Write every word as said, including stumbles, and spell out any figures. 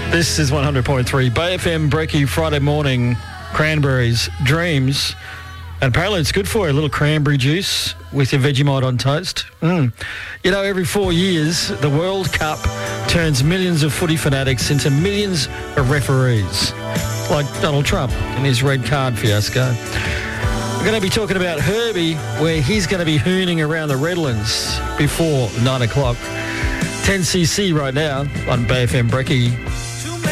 This is one hundred point three Bay F M Brekkie Friday morning. Cranberries, dreams. And apparently it's good for you, a little cranberry juice with your Vegemite on toast. Mm. You know, every four years, the World Cup turns millions of footy fanatics into millions of referees, like Donald Trump and his red card fiasco. We're going to be talking about Herbie, where he's going to be hooning around the Redlands before nine o'clock. ten C C right now on Bay F M Brekkie.